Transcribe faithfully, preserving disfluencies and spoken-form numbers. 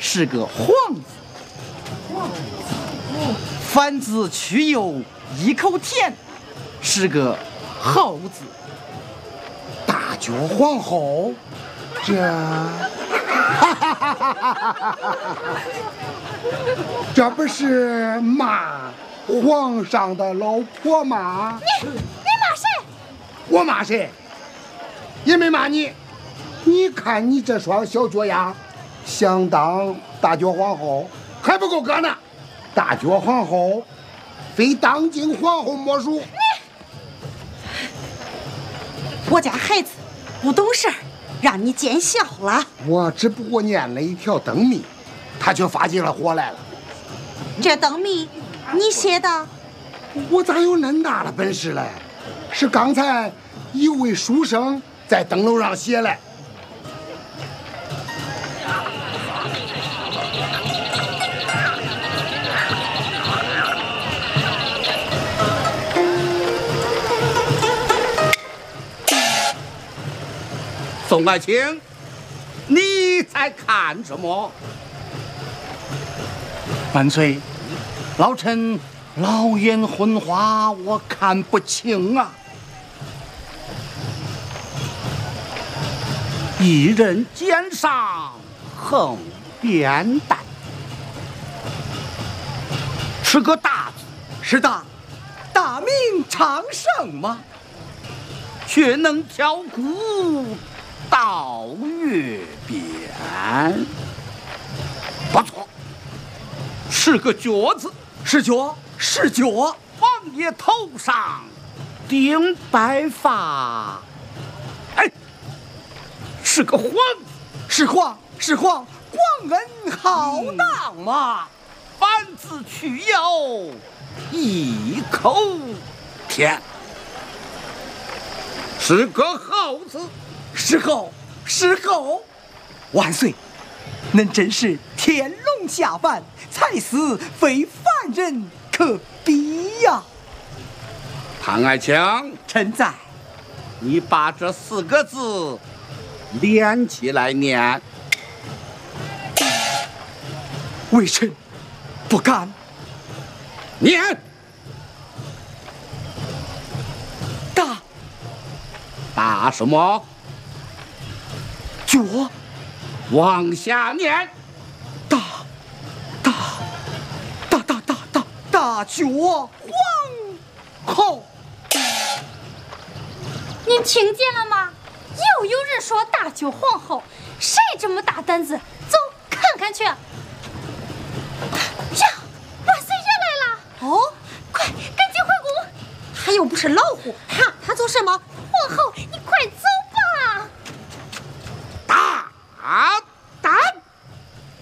是个晃字。番子曲有一口甜，是个后字。 大脚皇后，这，这不是骂皇上的老婆吗？ 你你骂谁？ 我骂谁？也没骂你。你看你这双小脚丫，想当大脚皇后还不够格呢。大脚皇后，非当今皇后莫属。 我家孩子不懂事儿，让你见笑了。 我只不过念了一条灯谜，他却发起了火来了。 这灯谜你写的？ 我咋有恁大的本事嘞？是刚才一位书生在灯笼上写嘞。 宋爱卿，你在看什么？ 万岁，老臣老眼昏花，我看不清啊。 一人肩上横扁担，是个大字， 是大大明长盛吗？ 却能挑骨到月边，不错，是个脚字， 是脚是脚。 王爷头上顶白发，哎，是个皇， 是皇是皇，皇恩浩荡嘛。 番子曲有一口甜，是个后字。 是后是后，万岁，恁真是天龙下凡，才思非凡人可比呀！ 唐爱卿， 臣在。 你把这四个字连起来念。 微臣不敢。 念。 大大什么？ 脚。 往下念。 大大大大大大大脚皇后。 您听见了吗？又有人说大脚皇后，谁这么大胆子？走，看看去。呀，万岁爷来了！哦，快，赶紧回宫！还有不是老虎，怕他做什么？皇后，你快走